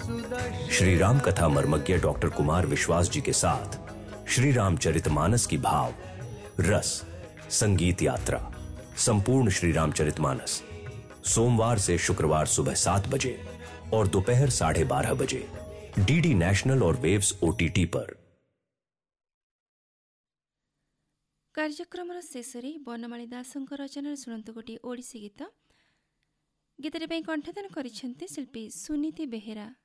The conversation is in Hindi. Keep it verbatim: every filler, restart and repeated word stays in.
श्री राम कथा मर्मज्ञ डॉक्टर कुमार विश्वास जी के साथ श्री रामचरितमानस की भाव रस संगीत यात्रा संपूर्ण श्री रामचरितमानस सोमवार से शुक्रवार सुबह सात बजे और दोपहर साढ़े बारह बजे डीडी नेशनल और वेव्स ओटीटी पर। कार्यक्रम शेष में बनमाली दासଙ୍କ रचना शुणु गोटे ओडिसी गीत। गीतटी कंठदान करिसेंती शिल्पी सुनीति बेहेरा।